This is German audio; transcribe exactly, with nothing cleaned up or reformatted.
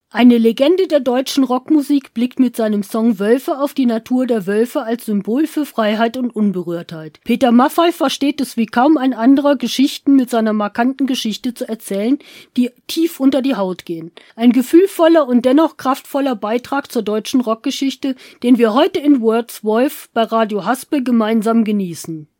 Eine Legende der deutschen Rockmusik blickt mit seinem Song Wölfe auf die Natur der Wölfe als Symbol für Freiheit und Unberührtheit. Peter Maffay versteht es wie kaum ein anderer, Geschichten mit seiner markanten Geschichte zu erzählen, die tief unter die Haut gehen. Ein gefühlvoller und dennoch kraftvoller Beitrag zur deutschen Rockgeschichte, den wir heute in Words Wolf bei Radio Haspe gemeinsam genießen.